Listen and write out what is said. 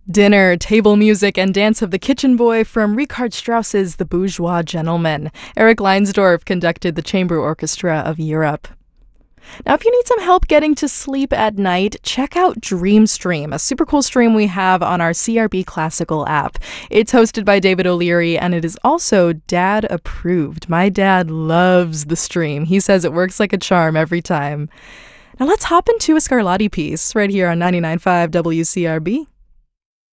Dinner, Table Music, and Dance of the Kitchen Boy from Richard Strauss's The Bourgeois Gentleman. Eric Leinsdorf conducted the Chamber Orchestra of Europe. Now, if you need some help getting to sleep at night, check out DreamStream, a super cool stream we have on our CRB Classical app. It's hosted by David O'Leary, and it is also Dad approved. My dad loves the stream. He says it works like a charm every time. Now let's hop into a Scarlatti piece right here on 99.5 WCRB.